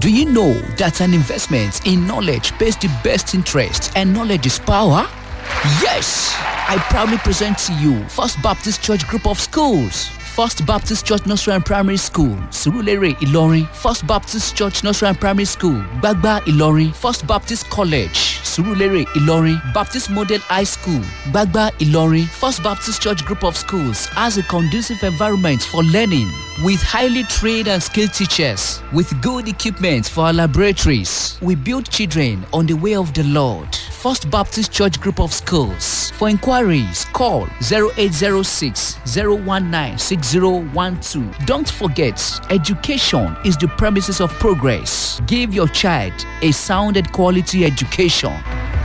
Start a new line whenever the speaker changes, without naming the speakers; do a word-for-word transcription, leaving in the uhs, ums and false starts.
Do you know that an investment in knowledge pays the best interest and knowledge is power? Yes! I proudly present to you First Baptist Church Group of Schools. First Baptist Church Nursery and Primary School, Surulere, Ilorin. First Baptist Church Nursery and Primary School, Gbagba, Ilorin. First Baptist College, Surulere, Ilorin. Baptist Model High School, Gbagba, Ilorin. First Baptist Church Group of Schools has a conducive environment for learning with highly trained and skilled teachers with good equipment for our laboratories. We build children on the way of the Lord. First Baptist Church Group of Schools. For inquiries, call zero eight zero six, zero one nine, six zero one two. Don't forget, education is the premises of progress. Give your child a sound and quality education.